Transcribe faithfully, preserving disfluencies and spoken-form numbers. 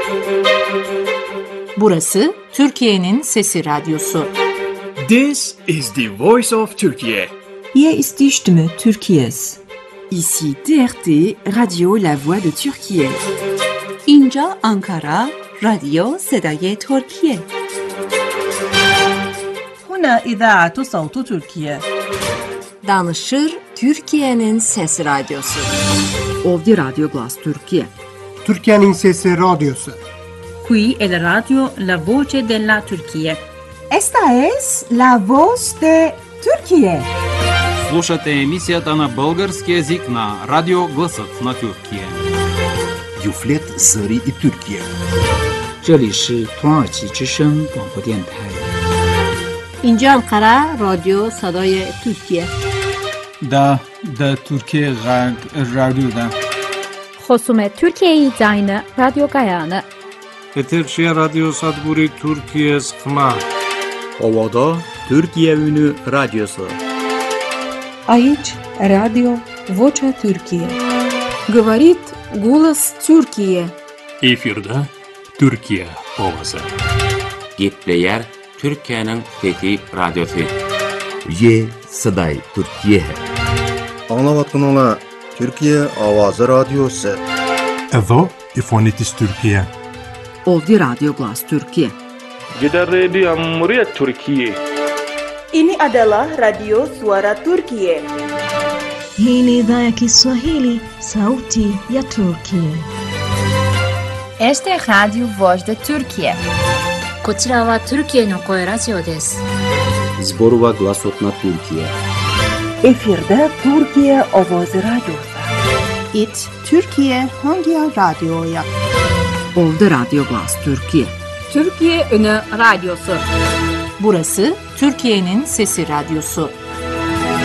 Burası Türkiye'nin Sesi Radyosu. This is the voice of Turkey. Hier ist die Stimme Türkiye's. Ici T R T, Radio La Voix de Türkiye. اینجا آنکارا، رادیو صدای ترکیه. هنا إذاعة صوت تركيا. Danışır Türkiye'nin Sesi Radyosu. Ovdje Radio Glas Türkiye. Türkiye'nin Sesi Radyosu. Qui è la radio La Voce della Turchia. Esta es la voz de Türkiye. Слушате емисията на български език на Радио Гласът на Türkiye. Юфлет Зари и Türkiye. 这里是土耳其之声广播电台。 اینجا انقره رادیو صدای ترکیه. دا دا Türkiye رادیو دا. خصوم Türkiye زاین رادیو گایانه. Eterşehir Radyo Sadburi Türkiye Sıkma. Ovada Türkiye Ünü Radyosu. Aici Radio Vocea Türkiye. Говорит голос Türkiye. Efirde Türkiye ovası. Gepleyer Türkiye'nin Fethi Radyosu. Ye Saday Türkiye. Anlavatınla Türkiye Avazı Radyosu. Evo İfonitis Türkiye. Ovdje Radio Glas Türkiye. Gider Radio Cumhuriyet Türkiye. Ini adalah Radio Suara Turkiye. Hii ni idhaa ya Kiswahili, Sauti ya Turkiye. Este es Radio Voz de Turkiye. こちらは Türkiyeの声ラジオです。 Zborova Glasot na Türkiye. Efirde Türkiye Avazı Radyosu. It Türkiye hangi radyoya? Ovdje Radio Glas Türkiye. Türkiye Ünü Radyosu. Burası Türkiye'nin Sesi Radyosu.